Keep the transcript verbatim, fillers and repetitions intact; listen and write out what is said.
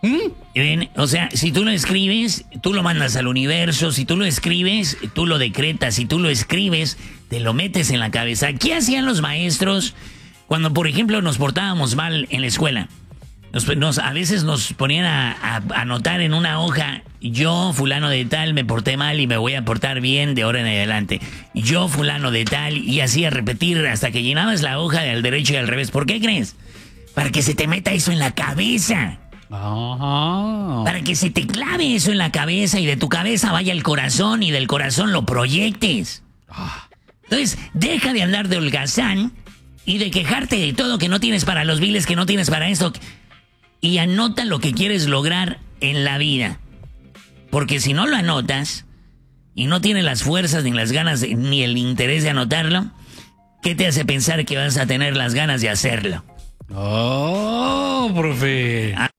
¿Mm? ¿Ven? O sea, si tú lo escribes, tú lo mandas al universo. Si tú lo escribes, tú lo decretas. Si tú lo escribes, te lo metes en la cabeza. ¿Qué hacían los maestros cuando, por ejemplo, nos portábamos mal en la escuela? Nos, nos, a veces nos ponían a, a, a anotar en una hoja: yo, fulano de tal, me porté mal y me voy a portar bien de ahora en adelante. Yo, fulano de tal, y así a repetir hasta que llenabas la hoja del derecho y al revés. ¿Por qué crees? Para que se te meta eso en la cabeza. Ajá. Para que se te clave eso en la cabeza y de tu cabeza vaya al corazón y del corazón lo proyectes. Entonces, deja de andar de holgazán y de quejarte de todo, que no tienes para los biles, que no tienes para esto. Y anota lo que quieres lograr en la vida. Porque si no lo anotas y no tienes las fuerzas, ni las ganas, ni el interés de anotarlo, ¿qué te hace pensar que vas a tener las ganas de hacerlo? Oh, profe.